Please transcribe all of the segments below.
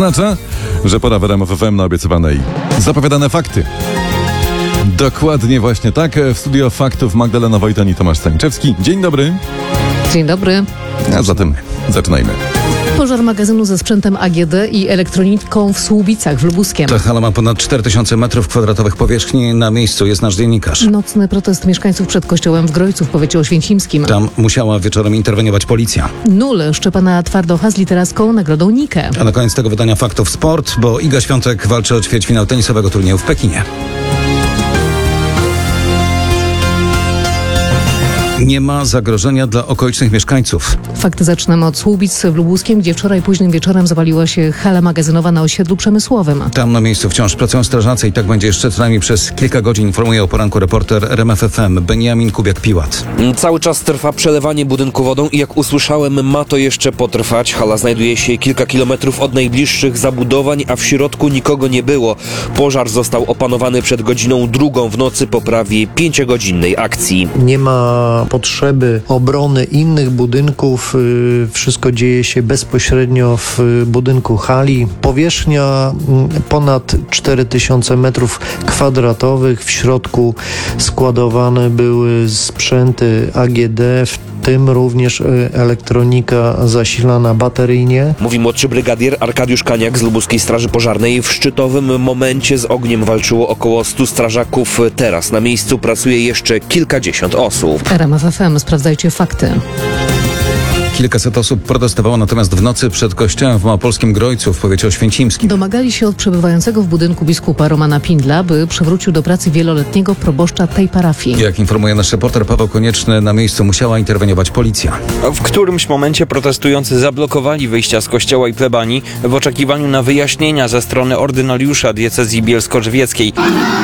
oznacza, że pora w RMF FM na obiecywane i zapowiadane fakty. Dokładnie właśnie tak. W studio faktów Magdalena Wojtan i Tomasz Stańczewski. Dzień dobry. Dzień dobry. A zatem zaczynajmy. Pożar magazynu ze sprzętem AGD i elektroniką w Słubicach w Lubuskiem. Ta hala ma ponad 4000 m2 powierzchni. Na miejscu jest nasz dziennikarz. Nocny protest mieszkańców przed kościołem w Grojcu w powiecie oświęcimskim. Tam musiała wieczorem interweniować policja. Nul Szczepana Twardocha z literacką nagrodą Nike. A na koniec tego wydania faktów sport, bo Iga Świątek walczy o ćwierćfinał tenisowego turnieju w Pekinie. Nie ma zagrożenia dla okolicznych mieszkańców. Fakty zaczynamy od Słubic w Lubuskiem, gdzie wczoraj późnym wieczorem zawaliła się hala magazynowa na osiedlu przemysłowym. Tam na miejscu wciąż pracują strażacy i tak będzie jeszcze co najmniej przez kilka godzin, informuje o poranku reporter RMF FM Beniamin Kubiak-Piłat. Cały czas trwa przelewanie budynku wodą i jak usłyszałem, ma to jeszcze potrwać. Hala znajduje się kilka kilometrów od najbliższych zabudowań, a w środku nikogo nie było. Pożar został opanowany przed godziną 2 w nocy po prawie 5-godzinnej akcji. Nie ma potrzeby obrony innych budynków. Wszystko dzieje się bezpośrednio w budynku hali. Powierzchnia ponad 4000 m2. W środku składowane były sprzęty AGD, w tym również elektronika zasilana bateryjnie. Mówi młodszy brygadier Arkadiusz Kaniak z Lubuskiej Straży Pożarnej. W szczytowym momencie z ogniem walczyło około 100 strażaków. Teraz na miejscu pracuje jeszcze kilkadziesiąt osób. RMF FM, sprawdzajcie fakty. Kilkaset osób protestowało natomiast w nocy przed kościołem w małopolskim Grojcu w powiecie oświęcimskim. Domagali się od przebywającego w budynku biskupa Romana Pindla, by przywrócił do pracy wieloletniego proboszcza tej parafii. Jak informuje nasz reporter Paweł Konieczny, na miejscu musiała interweniować policja. W którymś momencie protestujący zablokowali wyjścia z kościoła i plebanii w oczekiwaniu na wyjaśnienia ze strony ordynariusza diecezji bielsko-żywieckiej.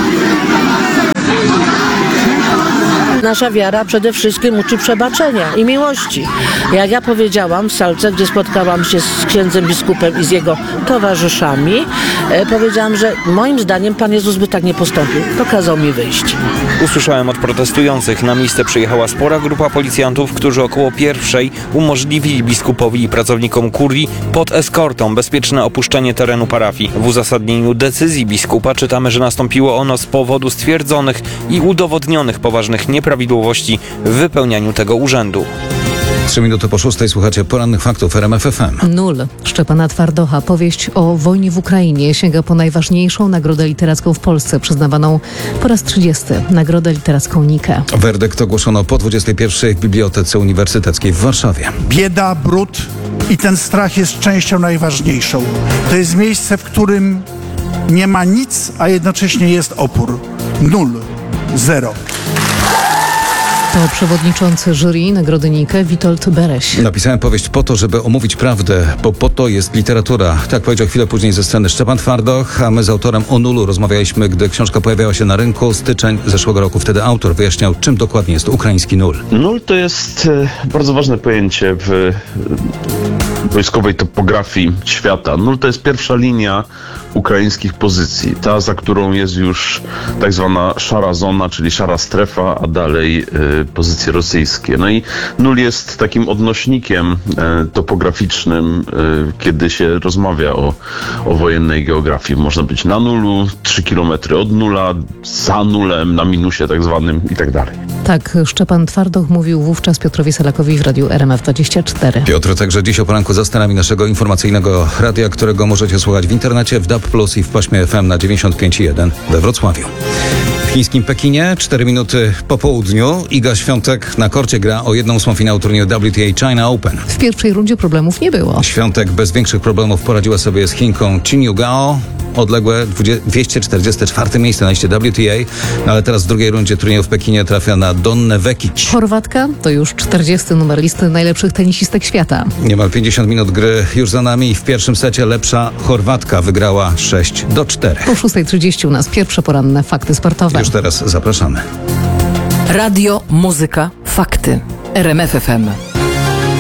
Nasza wiara przede wszystkim uczy przebaczenia i miłości. Jak ja powiedziałam w salce, gdzie spotkałam się z księdzem biskupem i z jego towarzyszami, powiedziałam, że moim zdaniem Pan Jezus by tak nie postąpił. To kazał mi wyjść. Usłyszałem od protestujących. Na miejsce przyjechała spora grupa policjantów, którzy około 1:00 umożliwili biskupowi i pracownikom kurii pod eskortą bezpieczne opuszczenie terenu parafii. W uzasadnieniu decyzji biskupa czytamy, że nastąpiło ono z powodu stwierdzonych i udowodnionych poważnych nieprawidłowości w wypełnianiu tego urzędu. 3 minuty po 6 słuchacie porannych faktów RMF FM. Nul Szczepana Twardocha. Powieść o wojnie w Ukrainie sięga po najważniejszą nagrodę literacką w Polsce, przyznawaną po raz 30. Nagrodę literacką Nike. Werdykt ogłoszono po 21 w Bibliotece Uniwersyteckiej w Warszawie. Bieda, brud i ten strach jest częścią najważniejszą. To jest miejsce, w którym nie ma nic, a jednocześnie jest opór. 0. To przewodniczący jury Nagrody Nike Witold Bereś. Napisałem powieść po to, żeby omówić prawdę, bo po to jest literatura. Tak powiedział chwilę później ze sceny Szczepan Twardoch, a my z autorem o Nulu rozmawialiśmy, gdy książka pojawiała się na rynku. Styczeń zeszłego roku. Wtedy autor wyjaśniał, czym dokładnie jest ukraiński nul. Nul to jest bardzo ważne pojęcie w wojskowej topografii świata. Nul to jest pierwsza linia ukraińskich pozycji. Ta, za którą jest już tak zwana szara zona, czyli szara strefa, a dalej pozycje rosyjskie. No i nul jest takim odnośnikiem topograficznym, kiedy się rozmawia o wojennej geografii. Można być na nulu, 3 km od nula, za nulem, na minusie tak zwanym i tak dalej. Tak, Szczepan Twardoch mówił wówczas Piotrowi Salakowi w radiu RMF24. Piotr także dziś o poranku za sterami naszego informacyjnego radia, którego możecie słuchać w internecie, w DAB+ i w paśmie FM na 95,1 we Wrocławiu. W chińskim Pekinie 4 minuty po południu Iga Świątek na korcie gra o 1/8 finału turnieju WTA China Open. W pierwszej rundzie problemów nie było. Świątek bez większych problemów poradziła sobie z Chinką Qin Yu Gao. Odległe 244 miejsce na liście WTA, ale teraz w drugiej rundzie turnieju w Pekinie trafia na Donnę Vekic. Chorwatka to już 40. numer listy najlepszych tenisistek świata. Niemal 50 minut gry już za nami i w pierwszym secie lepsza Chorwatka wygrała 6-4. Po 6:30 u nas pierwsze poranne fakty sportowe. Już teraz zapraszamy. Radio, muzyka, fakty. RMF FM.